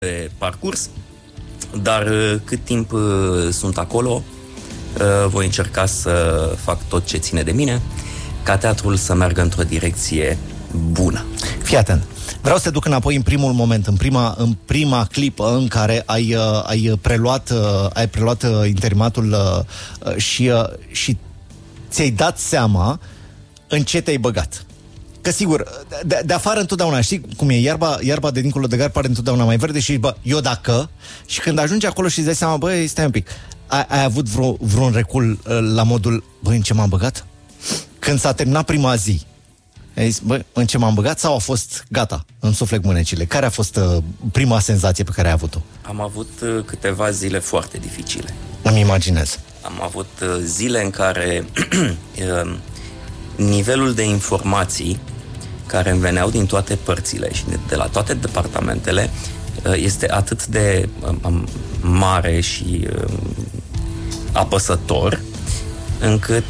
de parcurs, dar cât timp sunt acolo, voi încerca să fac tot ce ține de mine ca teatrul să meargă într-o direcție bună. Fii atent. Vreau să te duc înapoi în primul moment, în prima clipă în care ai preluat interimatul și ți-ai dat seama în ce te-ai băgat. Că sigur, de afară întotdeauna, știi cum e, iarba de dincolo de gard pare întotdeauna mai verde și eu dacă, și când ajungi acolo și îți dai seama, băi, stai un pic, ai avut vreun recul la modul, băi, în ce m-am băgat? Când s-a terminat prima zi, ai zis, băi, în ce m-am băgat sau a fost gata, îmi suflec mânecile? Care a fost prima senzație pe care ai avut-o? Am avut câteva zile foarte dificile. Îmi imaginez. Am avut zile în care nivelul de informații care îmi veneau din toate părțile și de la toate departamentele este atât de mare și apăsător, încât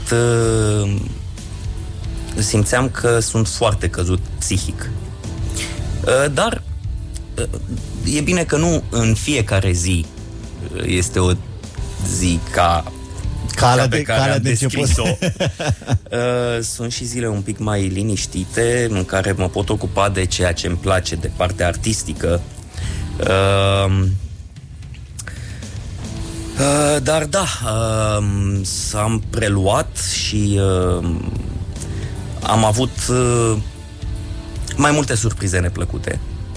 simțeam că sunt foarte căzut psihic. Dar e bine că nu în fiecare zi este o zi ca calea pe care am descris-o. început. Sunt și zile un pic mai liniștite, în care mă pot ocupa de ceea ce îmi place, de partea artistică. Dar da, s-am preluat și am avut mai multe surprize neplăcute.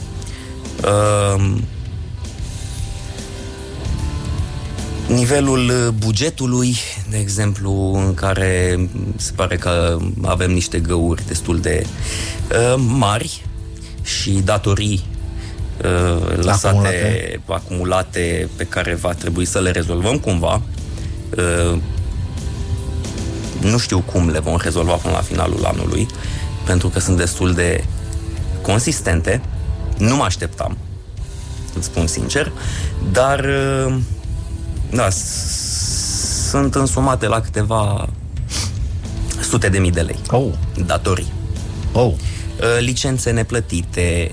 Nivelul bugetului, de exemplu, în care se pare că avem niște găuri destul de mari și datorii acumulate pe care va trebui să le rezolvăm cumva. Nu știu cum le vom rezolva până la finalul anului, pentru că sunt destul de consistente. Nu mă așteptam, îți spun sincer, dar da, sunt însumate la câteva sute de mii de lei. Datorii. Licențe neplătite,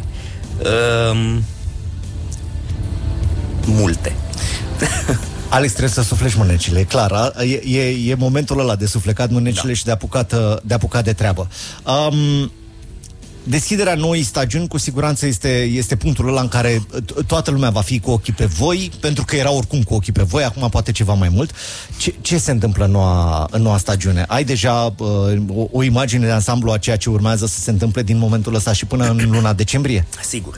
multe. Alex, trebuie să suflești mânecile, e clar. E momentul ăla de suflecat mânecile, da, și de apucat de treabă. Deschiderea noii stagiuni cu siguranță este punctul ăla în care toată lumea va fi cu ochii pe voi, pentru că era oricum cu ochii pe voi, acum poate ceva mai mult. Ce se întâmplă în noua stagiune? Ai deja o imagine de ansamblu a ceea ce urmează să se întâmple din momentul ăsta și până în luna decembrie? Sigur.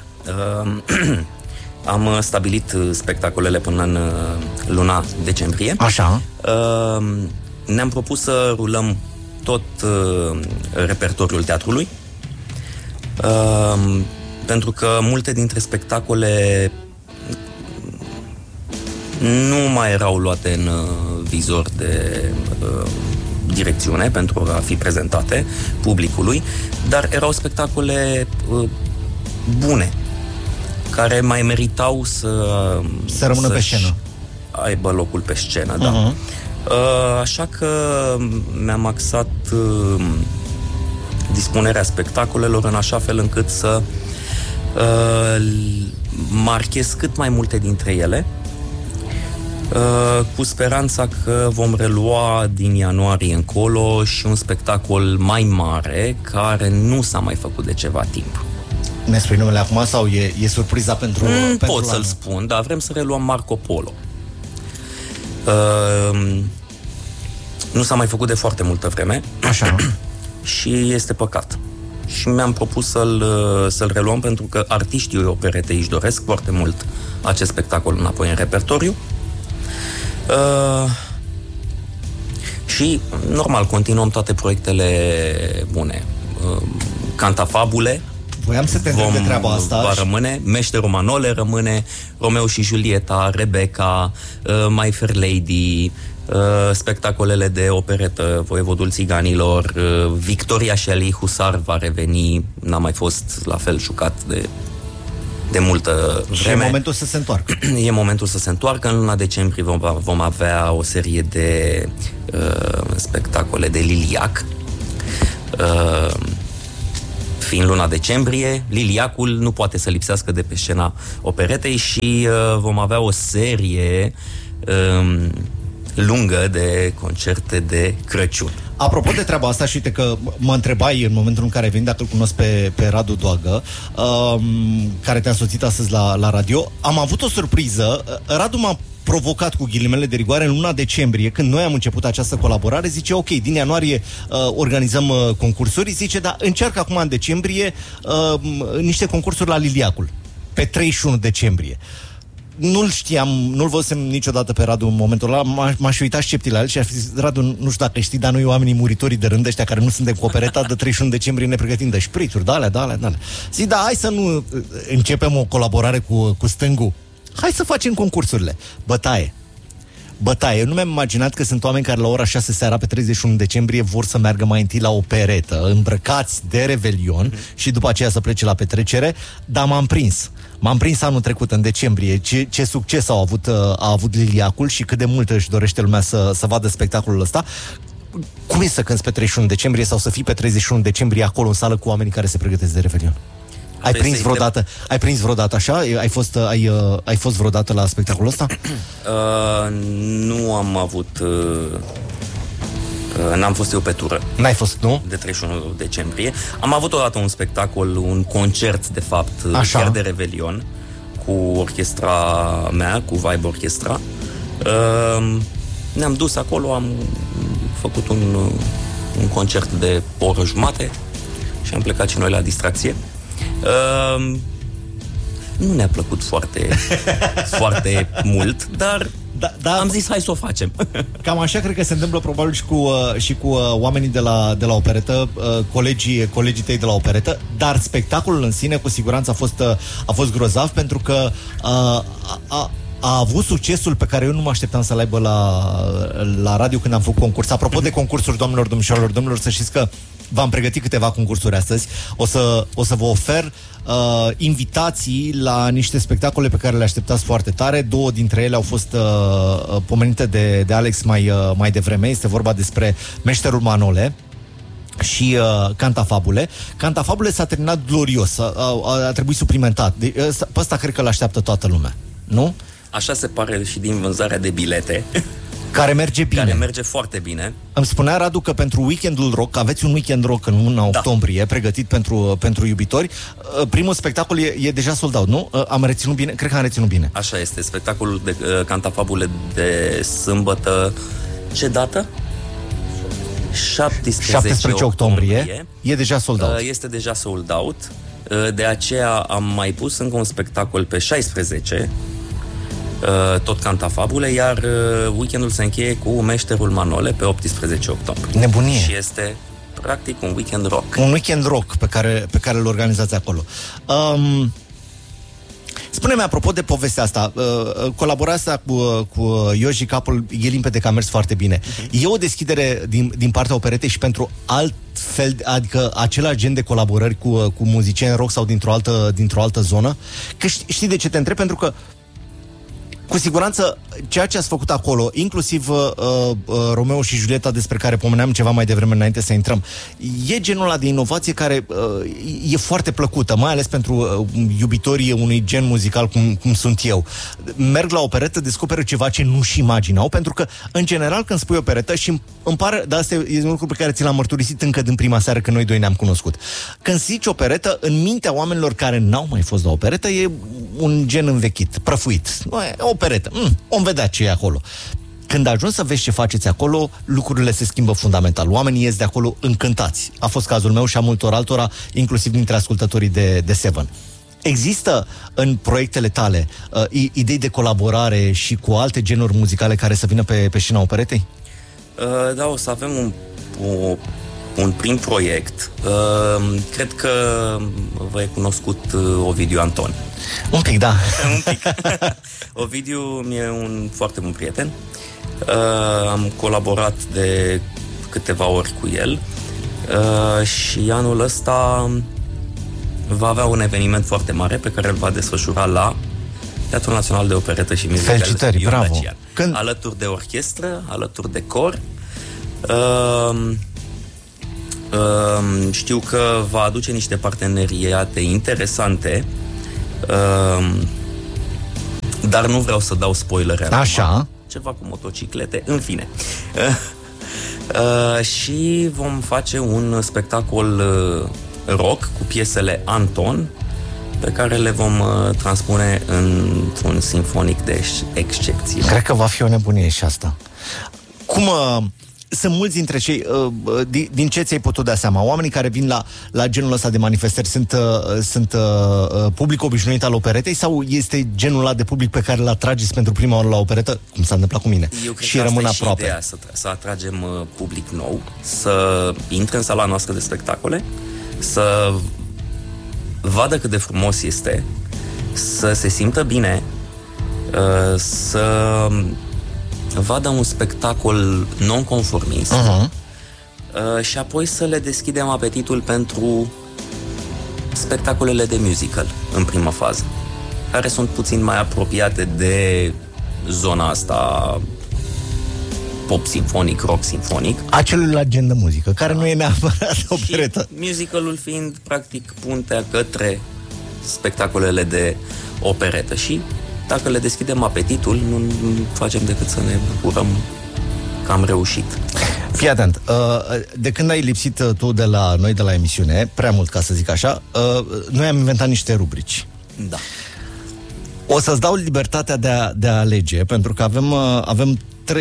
Am stabilit spectacolele până în luna decembrie. Așa. Ne-am propus să rulăm tot repertoriul teatrului, pentru că multe dintre spectacole nu mai erau luate în vizor de direcțiune pentru a fi prezentate publicului, dar erau spectacole bune, care mai meritau să rămână pe scenă, aibă locul pe scenă, da. Așa că mi-am axat dispunerea spectacolelor în așa fel încât să marchez cât mai multe dintre ele, cu speranța că vom relua din ianuarie încolo și un spectacol mai mare care nu s-a mai făcut de ceva timp. Ne spui numele acum sau e surpriza pentru pot să-l spun, dar vrem să reluăm Marco Polo. Nu s-a mai făcut de foarte multă vreme. Așa. Și este păcat. Și mi-am propus să-l reluăm pentru că artiștii operetei își doresc foarte mult acest spectacol înapoi în repertoriu. Și, normal, continuăm toate proiectele bune. Cantafabule voiam să te întreb de treaba asta. Va rămâne, Meșterul Manole rămâne, Romeo și Julieta, Rebecca, My Fair Lady, spectacolele de operetă, Voievodul Țiganilor, Victoria și Ali Husar va reveni, n-a mai fost la fel jucat de multă vreme. Și e momentul să se întoarcă. E momentul să se întoarcă. În luna decembrie vom avea o serie de spectacole de Liliac. fiind luna decembrie, Liliacul nu poate să lipsească de pe scena operetei și vom avea o serie lungă de concerte de Crăciun. Apropo de treaba asta, și uite că mă întrebai în momentul în care vin dacă îl cunosc pe Radu Doagă, care te-a însoțit astăzi la radio, am avut o surpriză. Radu m-a provocat, cu ghilimele de rigoare, în luna decembrie, când noi am început această colaborare. Zice, ok, din ianuarie organizăm concursuri. Zice, dar încearcă acum în decembrie niște concursuri la Liliacul, pe 31 decembrie. Nu-l știam, nu-l văzusem niciodată pe Radu în momentul ăla. M-aș uita sceptic la el și aș fi zis, Radu, nu știu dacă știi, dar noi oamenii muritorii de rând, ăștia care nu suntem cu opereta, de 31 decembrie ne pregătim de șprițuri, de alea. Zic, da, hai să nu începem o colaborare cu stângul. Hai să facem concursurile. Bătaie. Eu nu mi-am imaginat că sunt oameni care la ora 6 seara pe 31 decembrie vor să meargă mai întâi la o peretă, îmbrăcați de Revelion și după aceea să plece la petrecere, dar m-am prins anul trecut, în decembrie, ce succes a avut Liliacul și cât de mult își dorește lumea să vadă spectacolul ăsta. Cum e să cânți pe 31 decembrie sau să fii pe 31 decembrie acolo în sală cu oamenii care se pregătesc de Revelion? Ai prins vreodată așa? Ai fost vreodată la spectacolul ăsta? Nu am avut... n-am fost eu pe tură. N-ai fost, nu? De 31 decembrie. Am avut odată un spectacol, un concert, de fapt, chiar de Revelion, cu orchestra mea, cu Vibe Orchestra. Ne-am dus acolo, am făcut un concert de o oră jumate și am plecat și noi la distracție. Nu ne-a plăcut foarte mult, dar am zis hai să o facem. Cam așa cred că se întâmplă probabil și cu oamenii de la operetă, colegii tăi de la operetă, dar spectacolul în sine cu siguranță a fost grozav, pentru că a avut succesul pe care eu nu mă așteptam să-l aibă la radio când am făcut concurs. Apropo de concursuri, doamnelor, domnilor, să știți că v-am pregătit câteva concursuri astăzi. O să vă ofer invitații la niște spectacole pe care le așteptați foarte tare. 2 dintre ele au fost pomenite de Alex mai devreme. Este vorba despre Meșterul Manole și Cantafabule. Cantafabule s-a terminat glorios. A trebuit suplimentat. Pe ăsta cred că l-așteaptă toată lumea, nu? Așa se pare și din vânzarea de bilete. Care merge bine. Care merge foarte bine. Îmi spunea Radu că pentru Weekendul Rock, aveți un Weekend Rock în luna octombrie, pregătit pentru iubitori. Primul spectacol e deja sold out, nu? Am reținut bine? Cred că am reținut bine. Așa este. Spectacolul de Cantafabule de sâmbătă. Ce dată? 17 octombrie. E deja sold out. Este deja sold out. De aceea am mai pus încă un spectacol pe 16, tot Cantafabule, iar weekendul se încheie cu Meșterul Manole pe 18 octombrie. Nebunie! Și este practic un weekend rock. Un weekend rock pe care îl organizați acolo. Spune-mi, apropo de povestea asta, colaborarea asta cu Ioji Capul e limpede că a mers foarte bine. E o deschidere din partea operetei și pentru alt fel, adică același gen de colaborări cu muzicieni rock sau dintr-o altă zonă? Că știi de ce te întreb? Pentru că cu siguranță ceea ce ați făcut acolo, inclusiv Romeo și Julieta, despre care pomeneam ceva mai devreme înainte să intrăm, e genul ăla de inovație care e foarte plăcută, mai ales pentru iubitorii unui gen muzical cum sunt eu. Merg la operetă, descoperă ceva ce nu-și imaginau, pentru că, în general, când spui operetă, și îmi pare, dar asta e un lucru pe care ți l-am mărturisit încă din prima seară când noi doi ne-am cunoscut. Când zici operetă, în mintea oamenilor care n-au mai fost la operetă, e un gen învechit, prăfuit. Operetă. Om vedea ce e acolo. Când ajungi să vezi ce faceți acolo, lucrurile se schimbă fundamental. Oamenii ies de acolo încântați. A fost cazul meu și a multor altora, inclusiv dintre ascultătorii de Seven. Există în proiectele tale idei de colaborare și cu alte genuri muzicale care să vină pe scena operetei? Da, o să avem un prim proiect. Cred că v-ai cunoscut Ovidiu Anton. Un pic, da. Un pic. Ovidiu e un foarte bun prieten. Am colaborat de câteva ori cu el și anul ăsta va avea un eveniment foarte mare pe care îl va desfășura la Teatrul Național de Operetă și Muzical. Felicitări, bravo! Alături de orchestră, alături de cor. Știu că va aduce niște parteneriate interesante, dar nu vreau să dau spoilere. Așa. Ceva cu motociclete, în fine. Și vom face un spectacol rock cu piesele Anton, pe care le vom transpune într-un sinfonic de excepție. Cred că va fi o nebunie și asta. Cum sunt mulți dintre cei, din ce ți-ai putut da seama, oamenii care vin la genul ăsta de manifestări sunt public obișnuit al operetei sau este genul ăla de public pe care îl atrageți pentru prima oară la operetă, cum s-a întâmplat cu mine? Eu cred și că rămân asta e aproape. Și ideea, să atragem public nou, să intre în sala noastră de spectacole, să vadă cât de frumos este, să se simtă bine, să vadă un spectacol non-conformist, și apoi să le deschidem apetitul pentru spectacolele de musical în prima fază, care sunt puțin mai apropiate de zona asta pop sinfonic, rock sinfonic. Acelui gen de muzică, care nu e neapărat operetă. Și musicalul fiind practic puntea către spectacolele de operetă. Și dacă le deschidem apetitul, nu facem decât să ne bucurăm că am reușit. Fii atent, de când ai lipsit tu de la noi, de la emisiune, prea mult ca să zic așa, noi am inventat niște rubrici. Da. O să-ți dau libertatea de a alege, pentru că avem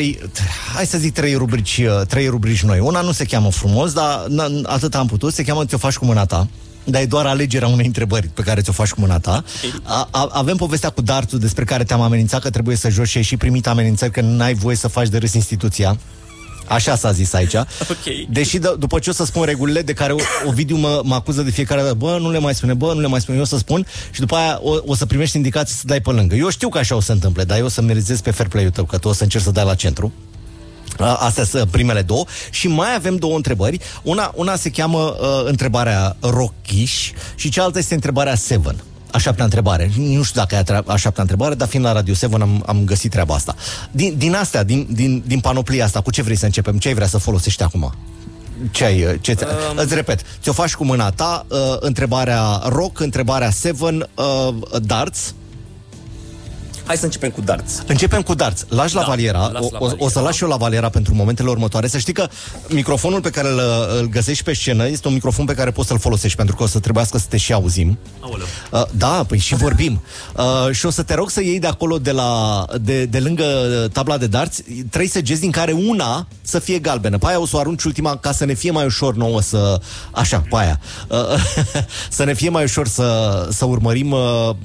trei rubrici noi. Una nu se cheamă frumos, dar atât am putut, se cheamă Ți-o faci cu mâna ta. Dar e doar alegerea unei întrebări pe care ți-o faci cu mâna ta. Avem povestea cu darțul despre care te-am amenințat că trebuie să joci și ai și primit amenințări că n-ai voie să faci de râs instituția. Așa s-a zis aici. Okay. Deși după ce o să spun regulile de care Ovidiu mă acuză de fiecare dată, nu le mai spune, eu o să spun și după aia o să primești indicații să dai pe lângă. Eu știu că așa o să întâmple, dar eu o să merizez pe fair play-ul tău, că tu o să încerci să dai la centru. Astea sunt primele două. Și mai avem două întrebări. Una se cheamă întrebarea Rockish și cealaltă este întrebarea Seven. A șaptea întrebare. Nu știu dacă e a șaptea întrebare, dar fiind la Radio 7 am găsit treaba asta. Din astea, din panoplia asta, cu ce vrei să începem? Ce ai vrea să folosești acum? Îți repet, ți-o faci cu mâna ta, întrebarea rock, întrebarea Seven, darts. Hai să începem cu darts. Începem cu darts. Lași la valiera. O să las și eu la valiera pentru momentele următoare. Să știi că microfonul pe care îl găsești pe scenă este un microfon pe care poți să-l folosești, pentru că o să trebuiască să te și auzim. Da, păi și vorbim. Și o să te rog să iei de acolo, de lângă tabla de darts, 3 săgeți din care una să fie galbenă. Pe aia o să o arunci ultima ca să ne fie mai ușor nouă să... Așa, pe aia. Să ne fie mai ușor să urmărim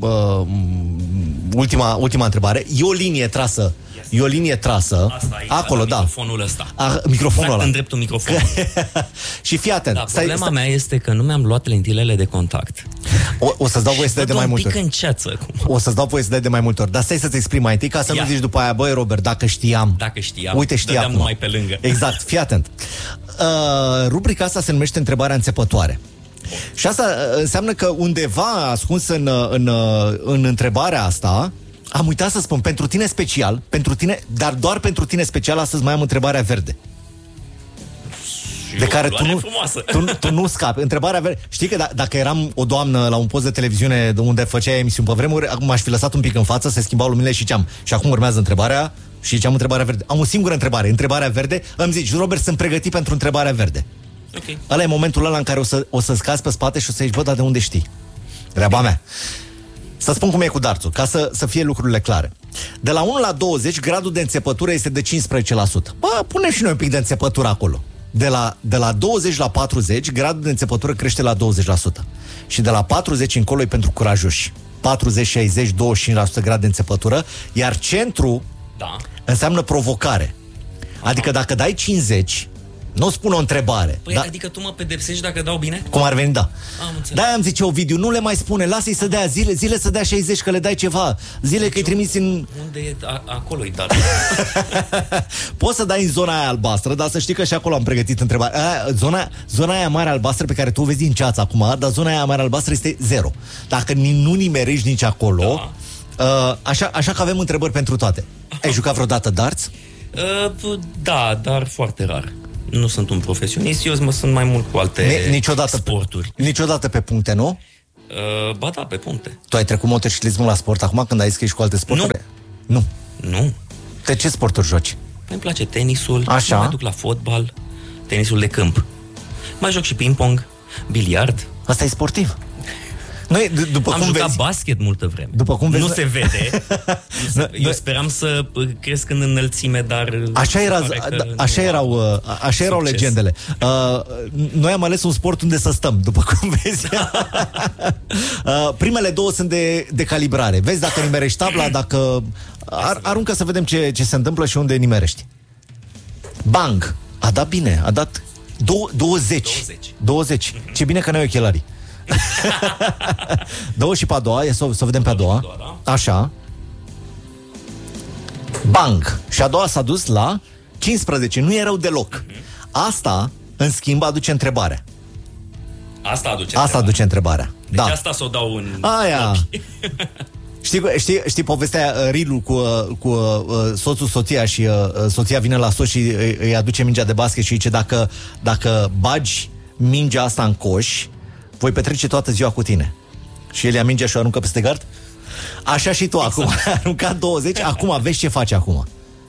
ultima întrebare. E o linie trasă. E o linie trasă. Asta e, acolo, da. Microfonul ăsta. Microfonul ăla. În dreptul microfonului. Și fii atent. Da, problema mea este că nu mi-am luat lentilele de contact. O să-ți dau voie să dai de mai multe ori. Un pic în ceață. O să-ți dau voie să dai de mai multe ori. Dar stai să-ți exprim mai întâi, ca să nu zici după aia, băi, Robert, dacă știam. Uite, știa acum. Numai pe lângă. Exact, fii atent. Rubrica asta se numește întrebarea înțepătoare. Și asta înseamnă că undeva ascuns în întrebarea asta, am uitat să spun, pentru tine special, dar doar pentru tine special, astăzi mai am întrebarea verde. De care tu nu scapi. Întrebarea verde. Știi că dacă eram o doamnă la un post de televiziune unde făceai emisiuni pe vremuri, acum m-aș fi lăsat un pic în față, se schimbau luminile și ziceam, și acum urmează întrebarea, și ziceam întrebarea verde. Am o singură întrebare, întrebarea verde. Îmi zici, Robert, sunt pregătit pentru întrebarea verde. Okay. Ăla e momentul ăla în care o să scazi pe spate și o să zici, bă, dar de unde știi? Treaba mea. Să spun cum e cu darțul, ca să fie lucrurile clare. De la 1 la 20, gradul de înțepătură este de 15%. Bă, punem și noi un pic de înțepătură acolo. De la 20 la 40, gradul de înțepătură crește la 20%. Și de la 40 încolo e pentru curajoși. 40, 60, 25% grad de înțepătură, iar centru înseamnă provocare. Adică dacă dai 50... Nu spun o întrebare. Păi adică tu mă pedepsești dacă dau bine? Cum ar veni, da. Da, am zice, Ovidiu, nu le mai spune, lasă-i să dea zile să dea 60, că le dai ceva. Zile că îi trimiți în... Unde e? Acolo-i dat. Poți să dai în zona aia albastră, dar să știi că și acolo am pregătit întrebarea. Zona aia mare albastră pe care tu o vezi în ceață acum, dar zona aia mare albastră este 0. Dacă nu nimerești nici acolo, așa că avem întrebări pentru toate. Ai jucat vreodată darts? Da, dar foarte rar. Nu sunt un profesionist, eu mă sunt mai mult cu alte sporturi. Niciodată pe puncte, nu? Ba da, pe puncte. Tu ai trecut motociclismul la sport acum când ai zis că ești cu alte sporturi? Nu. De ce sporturi joci? Îmi place tenisul, așa. Mă mai duc la fotbal, tenisul de câmp. Mai joc și ping-pong, biliard. Asta e sportiv. Noi, am jucat basket multă vreme. După cum vezi, nu se vede. Eu speram să cresc în înălțime, dar așa erau legendele. Noi am ales un sport unde să stăm, după cum vezi. Primele două sunt de calibrare. Vezi dacă nimerești tabla, dacă aruncă să vedem ce se întâmplă și unde nimerești. Bang! A dat bine, a dat 20. Ce bine că n-ai ochelarii. 20 și pe a doua, să vedem pe a doua. Așa. Bang! Și a doua s-a dus la 15, nu e rău deloc. Asta, în schimb, aduce întrebarea. Asta aduce întrebarea. Deci asta s-o dau în... Aia. Știi povestea, Rilu cu soțul, soția și soția vine la soț și îi aduce mingea de basket și zice dacă bagi mingea asta în coș, voi petrece toată ziua cu tine. Și el ia mingea și o aruncă peste gard. Așa și tu acum. Ai aruncat 20, acum vezi ce faci acum.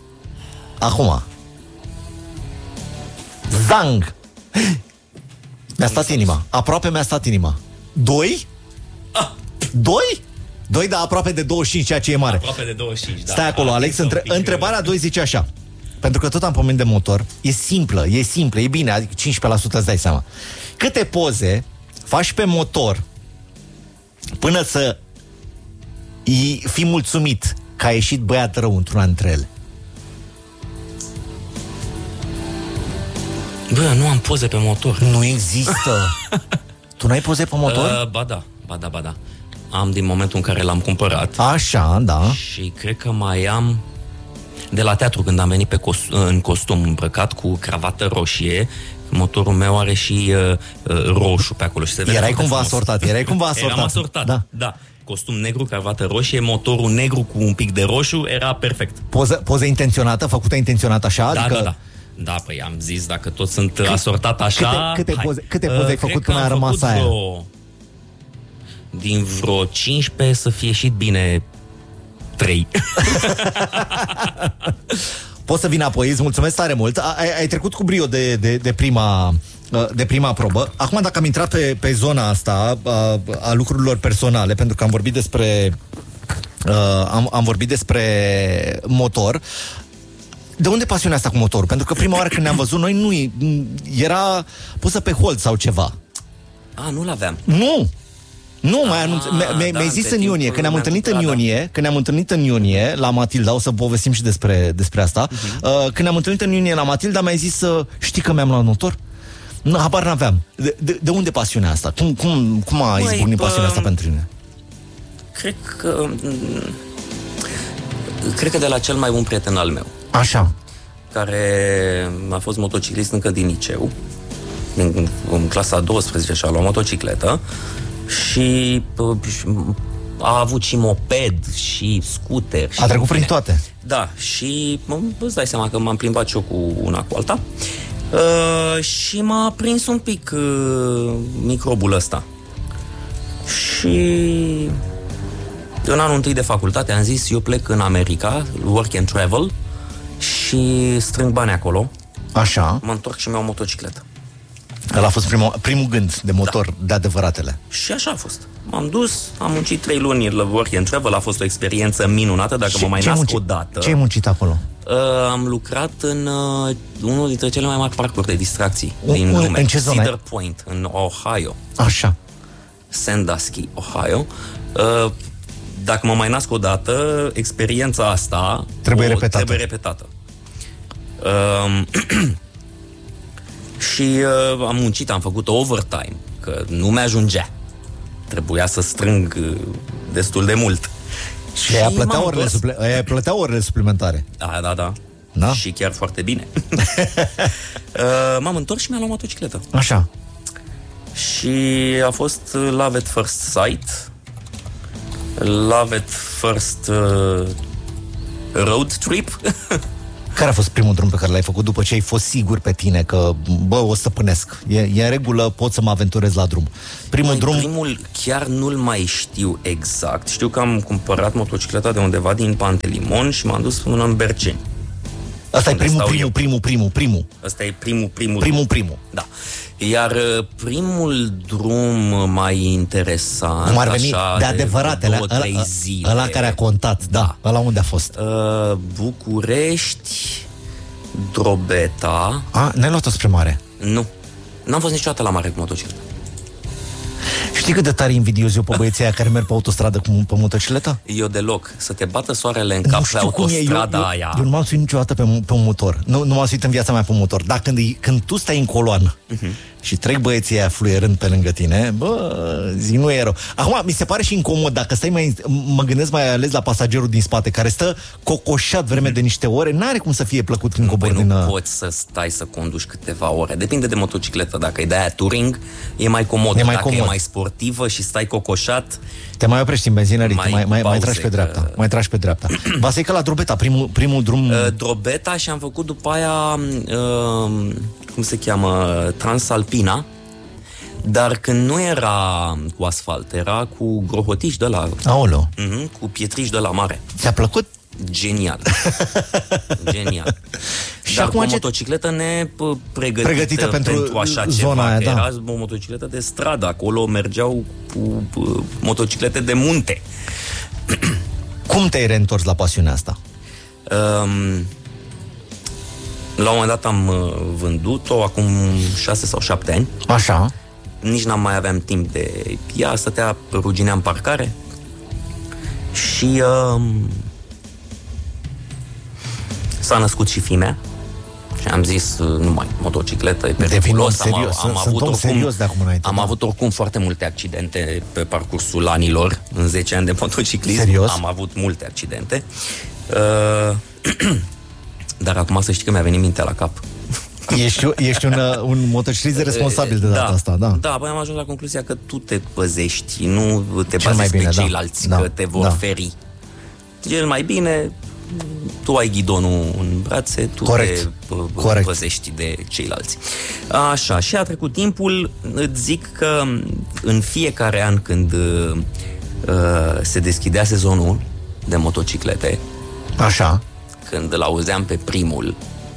Zang! Mi-a stat inima. Aproape mi-a stat inima. 2? 2? 2, dar aproape de 25, ceea ce e mare. Aproape de 25, da. Stai acolo, Alex. Întrebarea 2 zice așa. Pentru că tot am pomenit de motor. E simplă, e bine. Adică 15% îți dai seama. Câte poze faci pe motor până să fii mulțumit că a ieșit băiat rău într-una dintre ele? Bă, nu am poze pe motor. Nu există. Tu n-ai poze pe motor? Ba da. Am din momentul în care l-am cumpărat. Așa, da. Și cred că mai am de la teatru, când am venit în costum îmbrăcat cu cravată roșie. Motorul meu are și roșu pe acolo și se vede. Erai cumva asortat. Eram asortat, da. Costum negru, cravată roșie, motorul negru cu un pic de roșu, era perfect. Poză intenționată, făcută intenționat așa? Da, adică... da. Da, păi am zis, dacă toți sunt asortat așa... Câte poze ai făcut până a rămas aia? Din vreo 15 să fie ieșit bine 3. Poți să vin apoi, îți mulțumesc tare mult. Ai trecut cu brio de prima probă. Acum, dacă am intrat pe zona asta a lucrurilor personale, pentru că am vorbit despre motor. De unde pasiunea asta cu motorul? Pentru că prima oară când ne-am văzut noi nu era pusă pe hold sau ceva. Nu l-aveam. Nu, mi-ai zis în iunie, când ne-am întâlnit în iunie la Matilda, o să povestim și despre asta. Când ne-am întâlnit în iunie la Matilda, mi-ai zis, știi că mi-am luat motor? Habar n-aveam. De unde pasiunea asta? Cum a izbucnit pasiunea asta pentru tine? Cred că de la cel mai bun prieten al meu. Așa. Care a fost motociclist încă din liceu. În clasa a 12 și-a luat motocicletă. Și a avut și moped și scooter. A trecut prin toate. Da, și îți dai seama că m-am plimbat și eu cu una cu alta. Și m-a prins un pic microbul ăsta. Și în anul întâi de facultate am zis, eu plec în America, work and travel, și strâng bani acolo. Așa. Mă întorc și mi-au o motocicletă. Ăla a fost primul gând de motor, de adevăratele. Și așa a fost. M-am dus, am muncit 3 luni la work and travel, a fost o experiență minunată, dacă mă mai nasc o dată. Ce ai muncit acolo? Am lucrat în unul dintre cele mai mari parcuri de distracții din lume. În ce zonă? Cedar Point, în Ohio. Așa. Sandusky, Ohio. Dacă mă mai nasc o dată, experiența asta trebuie repetată. Și am muncit, am făcut overtime, că nu mi-ajungea. Trebuia să strâng destul de mult. Și aia plăteau orele suplimentare. Da? Și chiar foarte bine. M-am întors și mi-am luat motocicletă. Așa. Și a fost love at first sight, love at first road trip. Care a fost primul drum pe care l-ai făcut după ce ai fost sigur pe tine că, o stăpânesc, e în regulă, pot să mă aventurez la drum? Primul chiar nu-l mai știu exact. Știu că am cumpărat motocicleta de undeva din Pantelimon și m-am dus până în Berceni. Asta e primul. Asta e primul. Da. Iar primul drum mai interesant, cum ar veni, așa, de adevăratele, ăla care a contat, da, ăla unde a fost? București, Drobeta. N-ai luat-o spre mare? Nu. N-am fost niciodată la mare cu motocicletă. Știi cât de tare invidios eu pe băieții aia care merg pe autostradă pe motocicletă? Eu deloc. Să te bată soarele în cap pe autostrada aia. Eu nu m-am suit niciodată pe un motor. Nu m-am suit în viața mea pe un motor. Dar când tu stai în coloană și trec băieții aia fluierând pe lângă tine, nu e rău. Acum, mi se pare și incomod. Dacă stai mă gândesc mai ales la pasagerul din spate, care stă cocoșat vreme de niște ore, n-are cum să fie plăcut când cobori din... Nu poți să stai să conduci câteva ore. Depinde de motocicletă. Dacă e de aia touring, e mai comod. Dacă e mai sportivă și stai cocoșat, te mai oprești în benzinării, mai tragi pe dreapta. Mai tragi pe dreapta. Vaseica la Drobeta, primul drum... Drobeta și am făcut după aia, cum se cheamă, Transalpina, dar când nu era cu asfalt, era cu grohotiș de la... Aoleu. Cu pietriș de la mare. Ți-a plăcut? Genial. Genial. Și dar acum cu o motocicletă pregătită pentru așa zona ceva, aia, da. Era o motocicletă de stradă. Acolo mergeau cu motociclete de munte. Cum te-ai reîntors la pasiunea asta? La un moment dat am vândut-o, acum 6 sau 7 ani. Așa. Nici n-am mai aveam timp de ea, stătea ruginea în parcare. Și s-a născut și fimea. Și am zis, nu mai, motocicletă e periculos. Am avut oricum foarte multe accidente pe parcursul anilor, în 10 ani de motociclism. Serios? Am avut multe accidente. Dar acum să știi că mi-a venit mintea la cap. Ești un motociclist responsabil de data asta, da? Da, apoi am ajuns la concluzia că tu te păzești, nu te bazezi pe ceilalți, că te vor feri. Cel mai bine, tu ai ghidonul în brațe, tu te păzești de ceilalți. Așa, și a trecut timpul, îți zic că în fiecare an când se deschidea sezonul de motociclete, așa, când îl auzeam pe primul,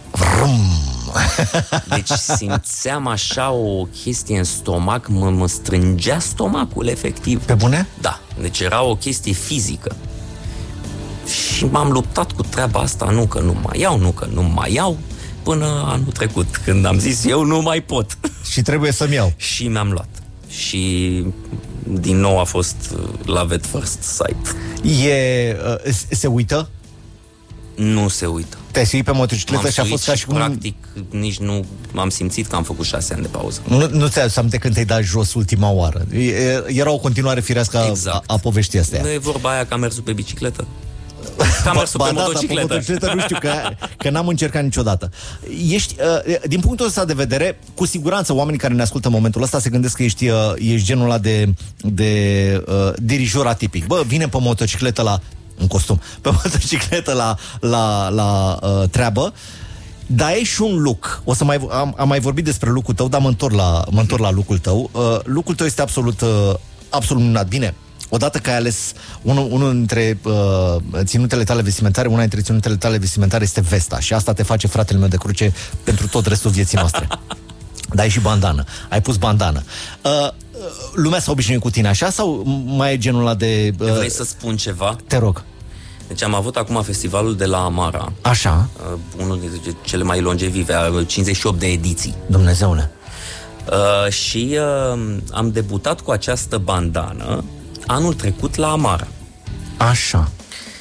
deci simțeam așa o chestie în stomac, mă strângea stomacul, efectiv. Pe bune? Da, deci era o chestie fizică. Și m-am luptat cu treaba asta, nu că nu mai iau, până anul trecut, când am zis eu nu mai pot. Și trebuie să-mi iau. Și mi-am luat. Și din nou a fost love at first sight. Se uită? Nu se uită. Te-ai suit pe motocicletă și a fost ca și cum... Practic, nici nu m-am simțit că am făcut 6 ani de pauză. Nu ți-ai adus aminte când te-ai dat jos ultima oară? Era o continuare firească a poveștii astea. Nu e vorba aia că am mers pe bicicletă? Am mers pe motocicletă. Pe motocicletă nu știu, că n-am încercat niciodată. Din punctul ăsta de vedere, cu siguranță oamenii care ne ascultă în momentul ăsta se gândesc că ești genul ăla de dirijor atipic. Vine pe motocicletă în costum, pe motocicletă la treabă, dar ai și un look. Am mai vorbit despre look-ul tău, dar mă întorc la look-ul tău. Look-ul tău este absolut minunat. Bine, odată că ai ales unul dintre ținutele tale vestimentare, una dintre ținutele tale vestimentare este vesta și asta te face fratele meu de cruce pentru tot restul vieții noastre. Dar ai și bandană. Ai pus bandană. Lumea s-a obișnuit cu tine așa sau mai e genul ăla de... Vrei să spun ceva? Te rog. Deci am avut acum festivalul de la Amara. Așa. Unul dintre cele mai longevive, 58 de ediții. Dumnezeule. Și am debutat cu această bandană anul trecut la Amara. Așa.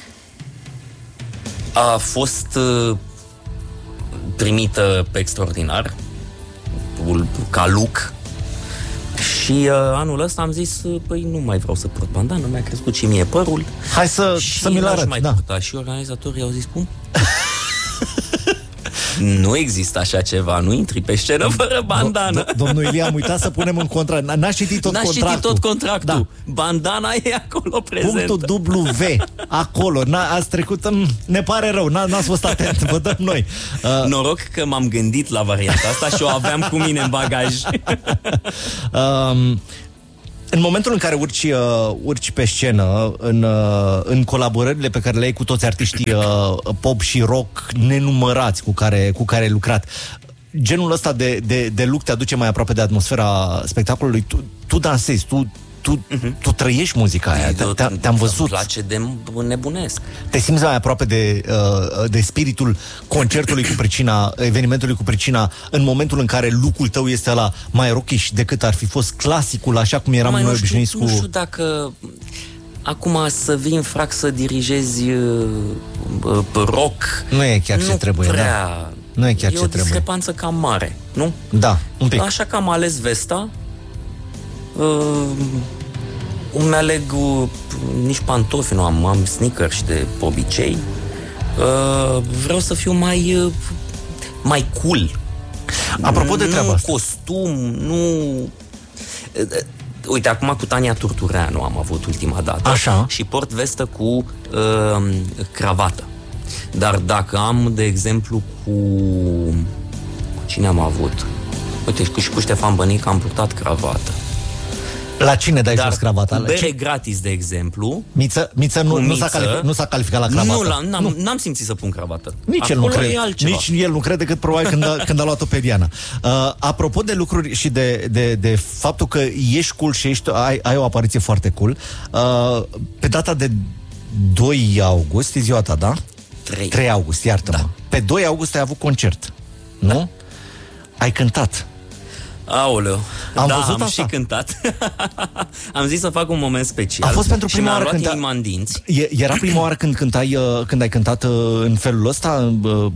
A fost primită pe extraordinar, ca look. Și anul ăsta am zis, păi nu mai vreau să port bandană, mi-a crescut și mie părul. Hai să mi-l arăt, mai da. purta. Și organizatorii au zis, cum? Nu există așa ceva, nu intri pe scenă fără bandană. Domnul Ilie, am uitat să punem în contract. N-a citit tot contractul. N-a citit tot contractul. Da. Bandana e acolo prezentă. Punctul W, acolo. Ați trecut, ne pare rău, n-ați fost atent, vă dăm noi. Noroc că m-am gândit la varianta asta și o aveam cu mine în bagaj. În momentul în care urci pe scenă, în colaborările pe care le ai cu toți artiștii pop și rock nenumărați cu care ai lucrat, genul ăsta de look te aduce mai aproape de atmosfera spectacolului? Tu dansezi, tu trăiești muzica aia, te-am văzut. Îmi place de nebunesc. Te simți mai aproape de spiritul concertului cu pricina, evenimentului cu pricina, în momentul în care look-ul tău este ăla mai rockish decât ar fi fost clasicul, așa cum eram noi obișnuiți cu... Nu știu dacă acum să vii în frac să dirigezi rock... Nu e chiar ce trebuie, prea... Da? Nu e chiar ce trebuie. E o discrepanță cam mare, nu? Da, un pic. Așa că am ales vesta. Îmi aleg nici pantofi nu am sneakers de obicei. Vreau să fiu mai cool. Apropo de treaba asta, costum, nu... Uite, acum cu Tania Turtureanu am avut ultima dată. Așa. Și port vestă cu cravată. Dar dacă am, de exemplu, cu cine am avut? Uite, și cu Ștefan Bănic am purtat cravată. La cine dai jos cravata? Cu bere gratis, de exemplu. Miță nu s-a calificat la cravată. N-am simțit să pun cravată. Nici el nu crede. Nici el nu crede, decât probabil când a luat-o pe Diana. Apropo de lucruri și de faptul că ești cool și ai o apariție foarte cool, pe data de 2 august, e ziua ta, da? 3 august, iartă-mă. Da. Pe 2 august ai avut concert, nu? Da. Ai cântat. Aoleu, am și cântat. Am zis să fac un moment special. A fost pentru prima oară când inima în dinți. Era prima oară când ai cântat în felul ăsta?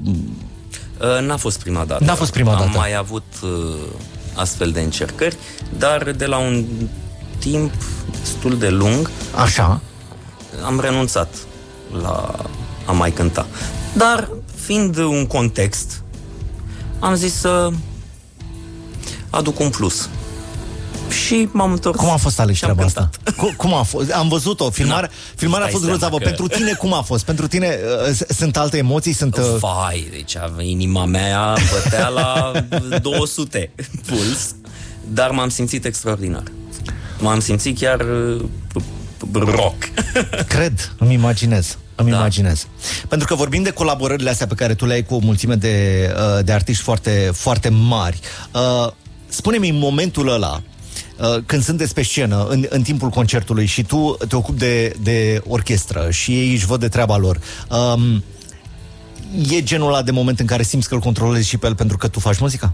N-a fost prima dată. N-a fost prima dată. Am mai avut astfel de încercări, dar de la un timp destul de lung. Așa. Am renunțat la a mai cânta. Dar, fiind un context, am zis să aduc un plus. Și m-am întors. Cum a fost, Alex, treaba asta? Cum a fost? Am văzut-o. Filmarea a fost grozavă. Pentru tine, cum a fost? Pentru tine sunt alte emoții? Vai, deci inima mea bătea la 200 puls, dar m-am simțit extraordinar. M-am simțit chiar rock. Cred, îmi imaginez. Imaginez. Pentru că vorbim de colaborările astea pe care tu le ai cu o mulțime de artiști foarte, foarte mari. Spune-mi, în momentul ăla, când sunteți pe scenă, în timpul concertului și tu te ocupi de orchestră și ei își văd de treaba lor, e genul ăla de moment în care simți că îl controlezi și pe el pentru că tu faci muzica?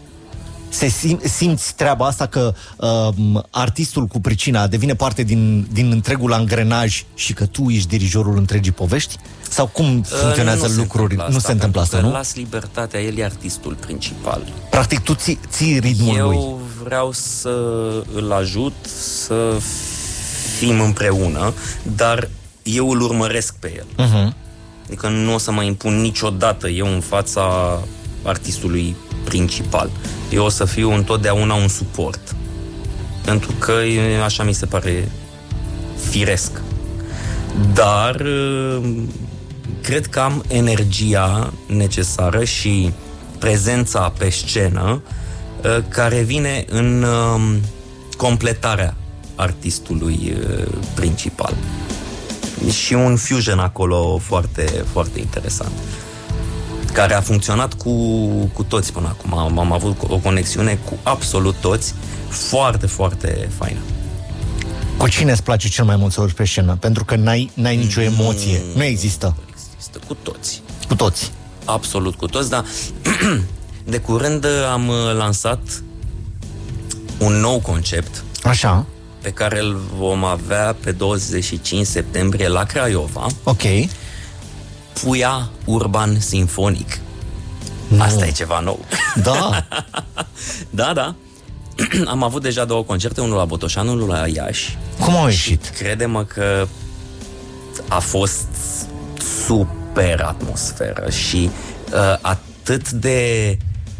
Simți treaba asta că artistul cu pricina devine parte din întregul angrenaj și că tu ești dirijorul întregii povești? Sau cum funcționează lucrurile? Nu se întâmplă asta, nu? Las libertatea, el e artistul principal. Practic tu ții ritmul lui. Eu vreau să îl ajut să fim împreună, dar eu îl urmăresc pe el. Adică nu o să mă impun niciodată eu în fața artistului principal. Eu o să fiu întotdeauna un suport. Pentru că așa mi se pare firesc. Dar cred că am energia necesară și prezența pe scenă care vine în completarea artistului principal. Și un fusion acolo foarte, foarte interesant, care a funcționat cu toți până acum. Am avut o conexiune cu absolut toți, foarte, foarte faină. Cu cine îți place cel mai mult să urci pe scenă? Pentru că n-ai nicio emoție. Nu există. Există cu toți. Cu toți. Absolut cu toți, dar de curând am lansat un nou concept. Așa. Pe care îl vom avea pe 25 septembrie la Craiova. Ok. Puia Urban Sinfonic. Asta e ceva nou. Da. Da. Am avut deja 2 concerte, unul la Botoșani, unul la Iași. Cum au ieșit? Crede-mă că a fost super atmosferă și atât de...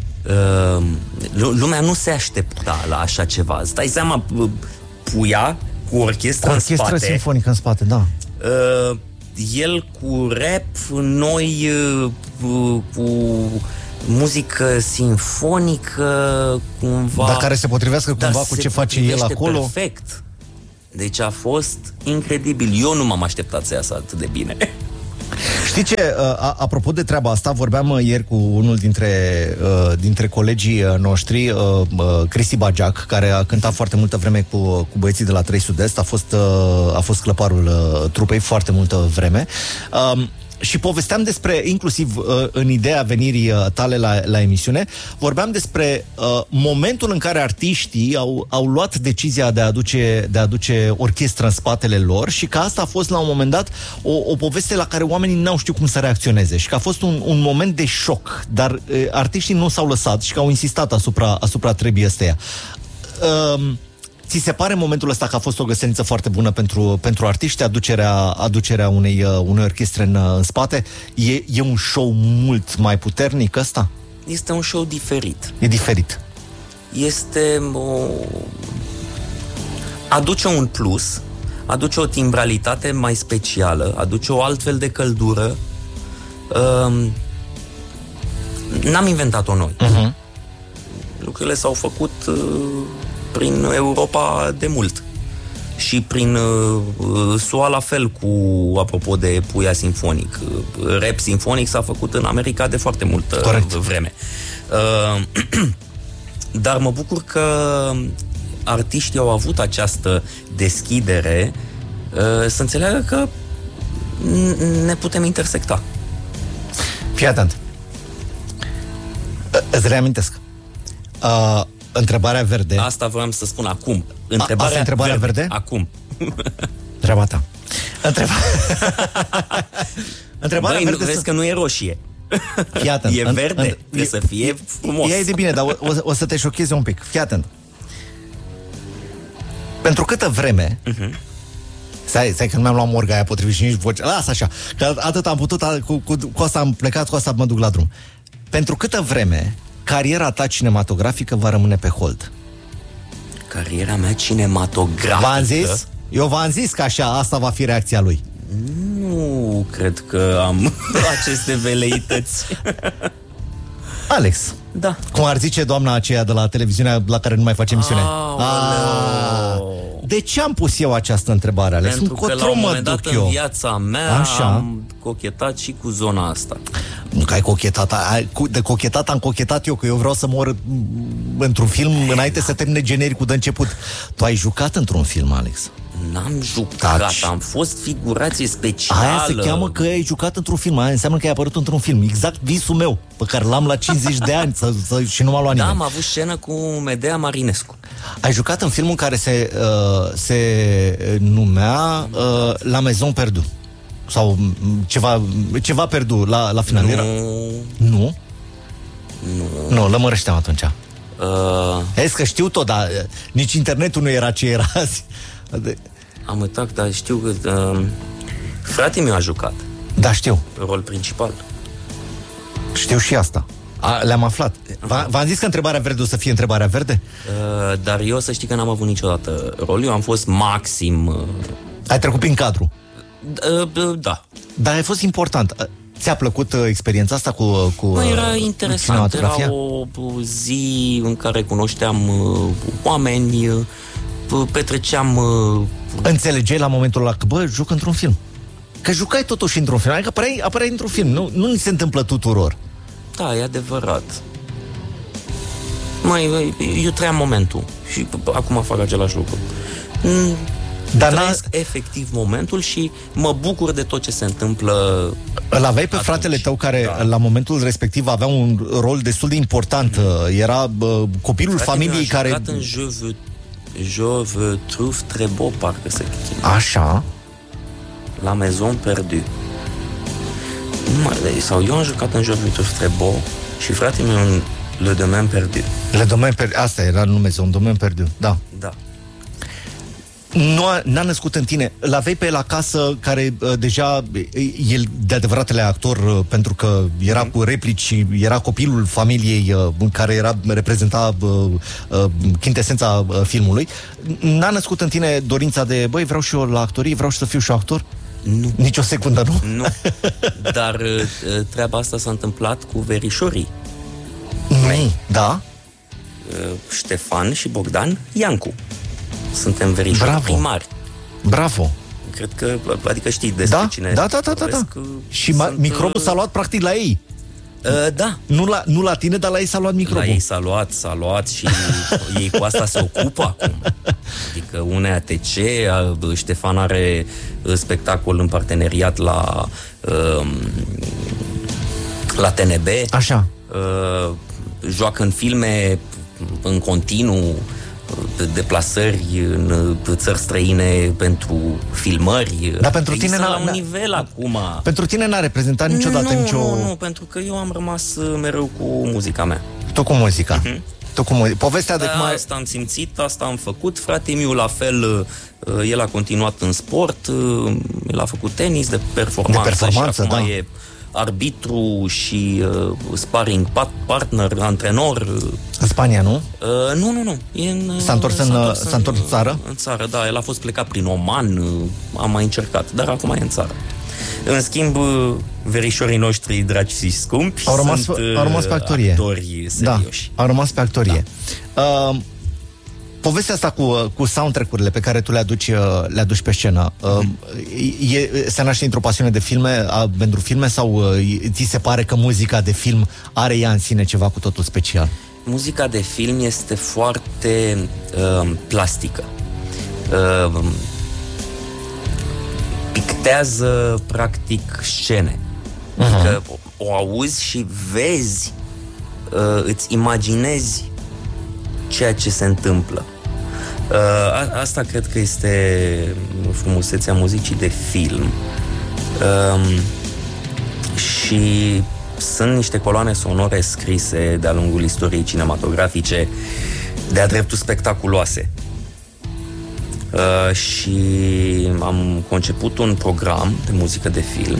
lumea nu se aștepta la așa ceva. Îți dai seama, Puia cu orchestra în spate, simfonică în spate, da. El cu rap, noi cu muzică sinfonică, cumva... Dar care se potrivească cumva cu ce face el acolo. Perfect. Deci a fost incredibil. Eu nu m-am așteptat să iasă atât de bine. Știi ce? Apropo de treaba asta, vorbeam ieri cu unul dintre colegii noștri, Cristi Bagiac, care a cântat foarte multă vreme cu băieții de la 3 Sud-Est, a fost clăparul trupei foarte multă vreme. Și povesteam despre, inclusiv în ideea venirii tale la emisiune, vorbeam despre momentul în care artiștii au luat decizia de a aduce orchestră în spatele lor și că asta a fost la un moment dat o poveste la care oamenii n-au știut cum să reacționeze și că a fost un moment de șoc, dar artiștii nu s-au lăsat și că au insistat asupra trebii astea. Ți se pare momentul ăsta că a fost o găseniță foarte bună pentru artiști, aducerea unei orchestre în spate? E un show mult mai puternic ăsta? Este un show diferit. E diferit. Aduce un plus, aduce o timbralitate mai specială, aduce o altfel de căldură. N-am inventat-o noi. Lucrurile s-au făcut... prin Europa de mult. Și prin SUA la fel, apropo de Puia sinfonic. Rap sinfonic s-a făcut în America de foarte multă vreme. Dar mă bucur că artiștii au avut această deschidere să înțeleagă că ne putem intersecta. Fii atent. Îți reamintesc. Întrebarea verde. Asta vreau să spun acum. Întrebarea verde? Acum. Treaba ta. Întrebarea verde. Vezi că nu e roșie. Fii atent. E verde. Trebuie să fie frumos. E de bine, dar o să te șocheze un pic. Fii atent. Pentru câtă vreme... Stai că nu mi-am luat morga aia potrivit și nici voce. Lasă așa. Că atât am putut, cu asta am plecat, cu asta mă duc la drum. Pentru câtă vreme cariera ta cinematografică va rămâne pe hold? Cariera mea cinematografică? V-am zis? Eu v-am zis că așa, asta va fi reacția lui. Nu cred că am aceste veleități. Alex. Da. Cum ar zice doamna aceea de la televiziunea la care nu mai face emisiune. De ce am pus eu această întrebare, Alex? Pentru că la un moment dat în viața mea am cochetat și cu zona asta. Nu că ai cochetat, de cochetat am cochetat eu, că eu vreau să mor într-un film înainte să termine genericul de început. Tu ai jucat într-un film, Alex? N-am jucat, am fost figurație specială. Aia se cheamă că ai jucat într-un film, aia înseamnă că ai apărut într-un film. Exact visul meu, pe care l-am la 50 de ani și nu m-a luat nimeni. Da, am avut scenă cu Medea Marinescu. Ai jucat în filmul care se numea La Maison Perdue. Sau ceva pierdut la final. Nu? Nu, lămărăște-am atunci. Că știu tot, dar nici internetul nu era ce era azi. Am uitat, dar știu că fratele meu a jucat. Da, știu. Rol principal. Știu și asta. Le-am aflat. V-am zis că întrebarea verde o să fie întrebarea verde? Dar eu să știi că n-am avut niciodată rol. Eu am fost maxim... Ai trecut prin cadru? Da. Dar a fost important. Ți-a plăcut experiența asta cu era interesant. Era o zi în care cunoșteam oameni, petreceam... Înțelegeai la momentul ăla că, joc într-un film. Că jucai totuși într-un film. Adică apăreai într-un film. Nu ni se întâmplă tuturor. Da, e adevărat. Eu trăiam momentul și acum fac același lucru. Dar trăiesc efectiv momentul și mă bucur de tot ce se întâmplă. Îl aveai pe fratele tău care la momentul respectiv avea un rol destul de important. Era copilul familiei care... A jucat în Je veux trouve très beau, parcă se cheamă. Așa. La Maison Perdue. Sau eu am jucat în Je veux trouve très beau și fratele meu în Le Domaine Perdu. Le Domaine Perdu, asta era numele, un Domaine Perdu, da. Da. N-a născut în tine. L-aveai pe el acasă, care deja el de adevăratele actor, pentru că era cu replici și era copilul familiei care reprezenta chintesența filmului. N-a născut în tine dorința de, băi, vreau și eu la actorie, vreau și să fiu și actor? Nu. Nici o secundă, nu? Nu. Dar treaba asta s-a întâmplat cu verișorii. Da? Ștefan și Bogdan Iancu. Suntem verișori primari. Bravo! Cred că, adică știi despre cine Da. Și microbul s-a luat practic la ei. Da. Nu la tine, dar la ei s-a luat microbul. La ei s-a luat și ei cu asta se ocupă acum. Adică UNEATC, Ștefan are spectacol în parteneriat la TNB. Așa. Joacă în filme în continuu, deplasări în țări străine pentru filmări. Dar pentru tine la un nivel acum. Pentru tine n-a reprezentat niciodată Nu, pentru că eu am rămas mereu cu muzica mea. Tot cu muzica. Povestea de cum asta am simțit, asta am făcut. Fratele meu la fel, el a continuat în sport, el a făcut tenis de performanță și acum e arbitru și sparring partner, antrenor. În Spania, nu? Nu. S-a întors în țară? În țară, da. El a fost plecat prin Oman, am mai încercat, dar acum e în țară. În schimb, verișorii noștri dragi și scumpi au rămas pe actorie. Actori serioși. Da, au rămas pe actorie. Da. Povestea asta cu soundtrack-urile pe care tu le aduci pe scenă, se naște într-o pasiune de filme, pentru filme, sau ți se pare că muzica de film are ea în sine ceva cu totul special? Muzica de film este foarte plastică. Pictează practic scene. Adică o auzi și vezi, îți imaginezi ceea ce se întâmplă. Asta cred că este frumusețea muzicii de film. Și sunt niște coloane sonore scrise de-a lungul istoriei cinematografice de-a dreptul spectaculoase. Și am conceput un program de muzică de film.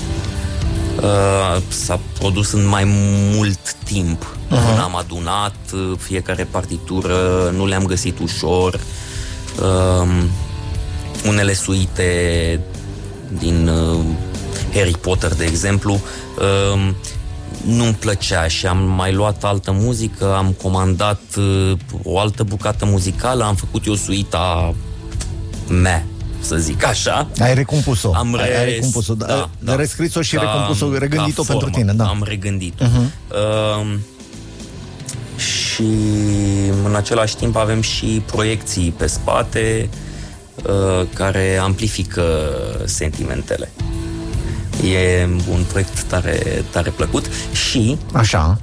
S-a produs în mai mult timp. Am adunat fiecare partitură, nu le-am găsit ușor. Unele suite din Harry Potter, de exemplu, nu-mi plăcea și am mai luat altă muzică, am comandat o altă bucată muzicală, am făcut eu suita mea, să zic așa. Ai recompus-o. Ai recompus-o, da. Rescris-o și recompus-o, regândit-o pentru tine, da. Am regândit-o. Și în același timp avem și proiecții pe spate care amplifică sentimentele. E un proiect tare, tare plăcut și așa.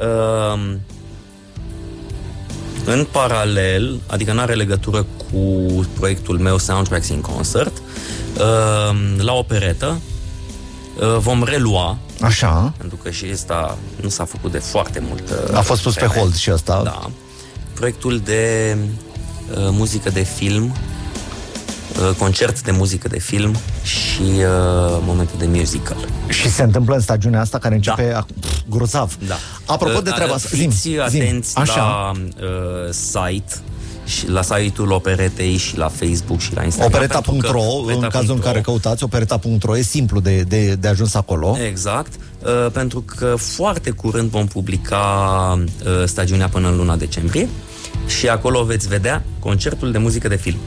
În paralel, adică n-are legătură cu proiectul meu Soundtracks in Concert, la operetă vom relua. Așa. Pentru că și ăsta nu s-a făcut de foarte mult. A fost pus pe hold și ăsta. Da. Proiectul de muzică de film, concert de muzică de film și momente de musical. Și se întâmplă în stagiunea asta care începe grozav. Da. Apropo de treaba asta, fiți atenți la site și la site-ul Operetei și la Facebook și la Instagram. Opereta.ro, în cazul în care căutați Opereta.ro, e simplu de ajuns acolo. Exact, pentru că foarte curând vom publica stagiunea până în luna decembrie și acolo veți vedea concertul de muzică de film.